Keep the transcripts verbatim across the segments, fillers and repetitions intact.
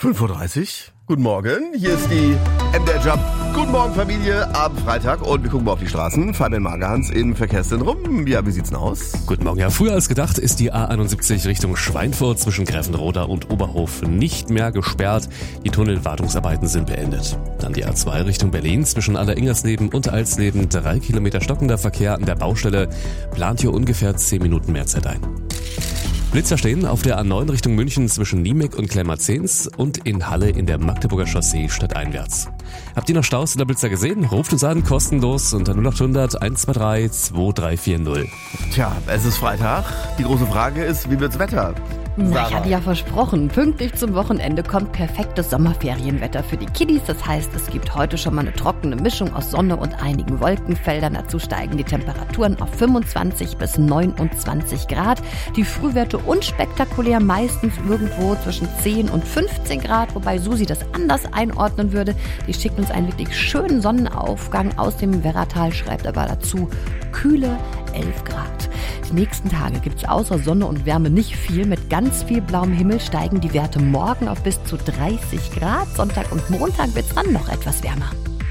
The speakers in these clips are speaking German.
fünf Uhr dreißig. Guten Morgen, hier ist die M D R Jump. Guten Morgen Familie, Abend Freitag und wir gucken mal auf die Straßen. Fabian Magerhans im Verkehrszentrum. Ja, wie sieht's denn aus? Guten Morgen. Ja, früher als gedacht ist die A einundsiebzig Richtung Schweinfurt zwischen Grevenroda und Oberhof nicht mehr gesperrt. Die Tunnelwartungsarbeiten sind beendet. Dann die A zwei Richtung Berlin zwischen Aller-Ingersleben und Alsleben. Drei Kilometer stockender Verkehr an der Baustelle. Plant hier ungefähr zehn Minuten mehr Zeit ein. Blitzer stehen auf der A neun Richtung München zwischen Niemek und Kleinmarzens und in Halle in der Magdeburger Chaussee stadteinwärts. Habt ihr noch Staus in der Blitzer gesehen? Ruft uns an, kostenlos unter null acht hundert eins zwei drei zwei drei vier null. Tja, es ist Freitag. Die große Frage ist, wie wird's Wetter? Na, ich hatte ja versprochen, pünktlich zum Wochenende kommt perfektes Sommerferienwetter für die Kiddies. Das heißt, es gibt heute schon mal eine trockene Mischung aus Sonne und einigen Wolkenfeldern. Dazu steigen die Temperaturen auf fünfundzwanzig bis neunundzwanzig Grad. Die Frühwerte unspektakulär, meistens irgendwo zwischen zehn und fünfzehn Grad, wobei Susi das anders einordnen würde. Die schickt uns einen wirklich schönen Sonnenaufgang aus dem Werratal, schreibt aber dazu kühle elf Grad. Die nächsten Tage gibt es außer Sonne und Wärme nicht viel. Mit ganz viel blauem Himmel steigen die Werte morgen auf bis zu dreißig Grad. Sonntag und Montag wird es dann noch etwas wärmer.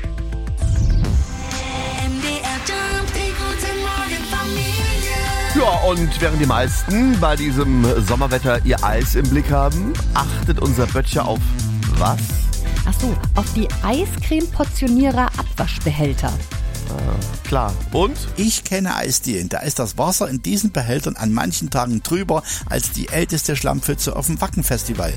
Ja, und während die meisten bei diesem Sommerwetter ihr Eis im Blick haben, achtet unser Böttcher auf was? Ach so, auf die Eiscreme-Portionierer Abwaschbehälter. Äh, klar. Und? Ich kenne Eisdielen. Da ist das Wasser in diesen Behältern an manchen Tagen trüber als die älteste Schlammpfütze auf dem Wackenfestival.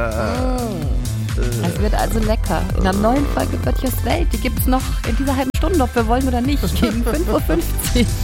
Es wird also lecker. In der neuen Folge Böttchers Welt, die gibt's noch in dieser halben Stunde, ob wir wollen oder nicht, gegen fünf Uhr fünfzig.